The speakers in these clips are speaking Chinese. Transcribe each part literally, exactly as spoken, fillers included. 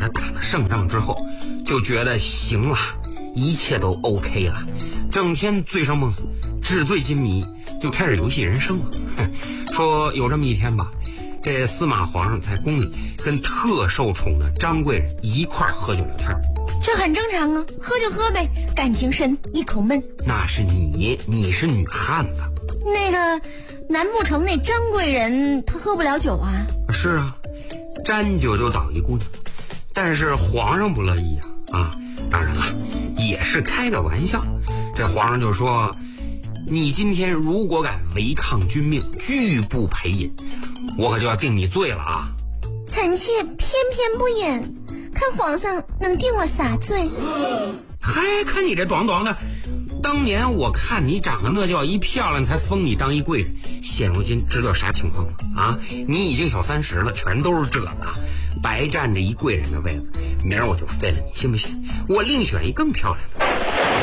他打了胜仗之后，就觉得行了，一切都 OK 了，整天醉生梦死，纸醉金迷，就开始游戏人生了。说有这么一天吧，这司马皇上在宫里跟特受宠的张贵人一块儿喝酒聊天。 这很正常啊，喝就喝呗，感情深一口闷。 那是你，你是女汉子。 那个难不成那张贵人他喝不了酒啊？ 是啊，沾酒就倒一姑娘，但是皇上不乐意啊啊！当然了，也是开个玩笑。这皇上就说：“你今天如果敢违抗君命，拒不陪饮，我可就要定你罪了啊！” 臣妾偏偏不饮，看皇上能定我啥罪？ 嗨，看你这短短的，当年我看你长得那叫一漂亮，才封你当一贵人。现如今知道啥情况了啊？你已经小三十了，全都是褶子，白占着一贵人的位子。明儿我就废了你，信不信？我另选一更漂亮的。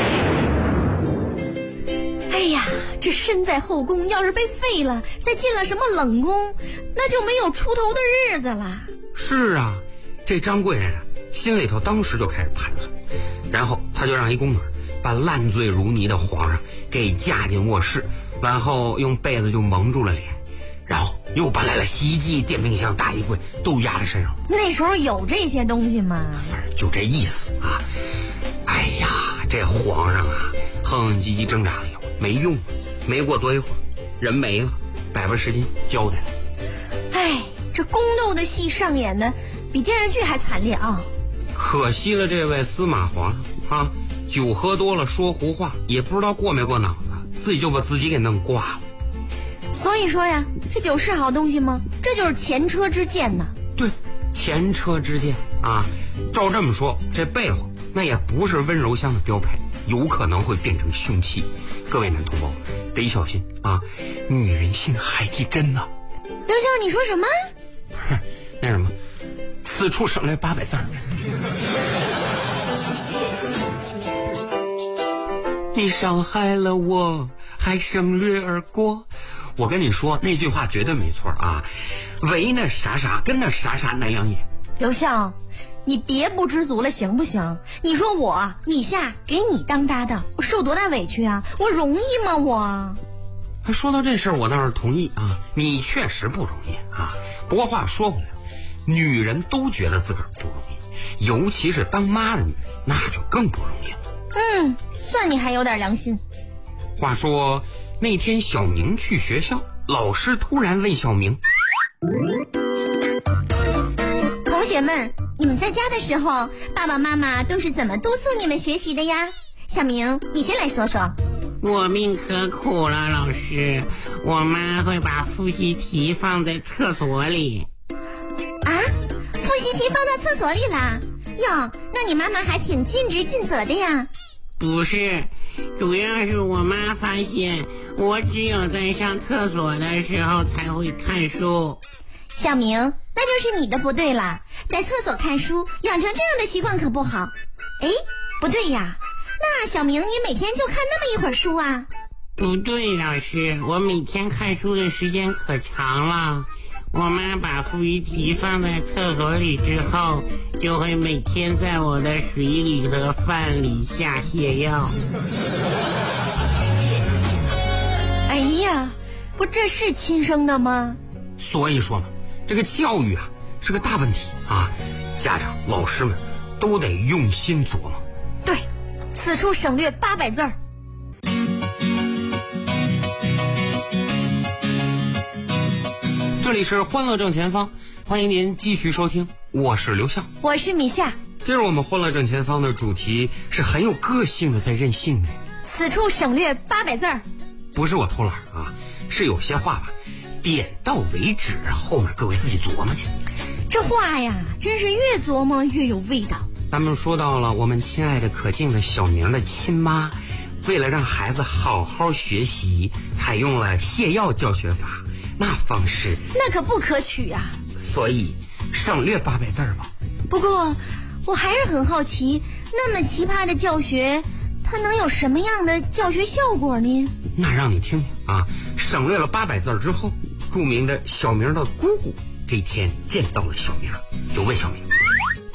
哎呀，这身在后宫，要是被废了，再进了什么冷宫，那就没有出头的日子了。 是啊，这张贵人啊，心里头当时就开始盘算，然后他就让一宫女把烂醉如泥的皇上给架进卧室，然后用被子就蒙住了脸，然后又搬来了洗衣机、电冰箱、大衣柜，都压在身上。 那时候有这些东西吗？ 反正就这意思啊。哎呀，这皇上啊，哼哼唧唧挣扎了一会儿，没用，没过多一会儿，人没了，百八十斤交代了。 哎，这宫斗的戏上演的比电视剧还惨烈啊！ 可惜了这位司马皇上啊，酒喝多了说胡话，也不知道过没过脑子，自己就把自己给弄挂了。 所以说呀，这酒是好东西吗？这就是前车之鉴呐。 对，前车之鉴啊。照这么说，这被窝那也不是温柔乡的标配，有可能会变成凶器。各位男同胞得小心啊，女人心海底针呐。 刘笑，你说什么？ 那什么，此处省略八百字儿。你伤害了我，还省略而过。我跟你说，那句话绝对没错啊！为那啥啥，跟那啥啥南阳也。 刘笑，你别不知足了行不行？你说我米夏给你当搭档，我受多大委屈啊？我容易吗我？ 还说到这事儿，我倒是同意啊，你确实不容易啊。不过话说回来，女人都觉得自个儿不容易，尤其是当妈的女人，那就更不容易了。 嗯，算你还有点良心。 话说那天小明去学校，老师突然问小明： 同学们，你们在家的时候，爸爸妈妈都是怎么督促你们学习的呀？小明，你先来说说。 我命可苦了，老师，我妈会把复习题放在厕所里。 啊？复习题放到厕所里啦？哟，那你妈妈还挺尽职尽责的呀。 不是，主要是我妈发现我只有在上厕所的时候才会看书。 小明，那就是你的不对啦，在厕所看书养成这样的习惯可不好。哎，不对呀，那小明你每天就看那么一会儿书啊？ 不对，老师，我每天看书的时间可长了。我妈把复习题放在厕所里之后，就会每天在我的水里和饭里下泻药。 哎呀，不这是亲生的吗？ 所以说嘛，这个教育啊是个大问题啊，家长老师们都得用心琢磨。 对，此处省略八百字儿。 这里是欢乐正前方，欢迎您继续收听，我是刘向， 我是米夏。 今儿我们欢乐正前方的主题是很有个性的，在任性的。 此处省略八百字儿。 不是我偷懒啊，是有些话吧，点到为止，后面各位自己琢磨去。 这话呀，真是越琢磨越有味道。 咱们说到了我们亲爱的可敬的小明的亲妈，为了让孩子好好学习，采用了泻药教学法，那方式那可不可取啊。 所以省略八百字吧。 不过我还是很好奇，那么奇葩的教学，它能有什么样的教学效果呢？ 那让你听听啊，省略了八百字之后，著名的小明的姑姑这天见到了小明，就问小明：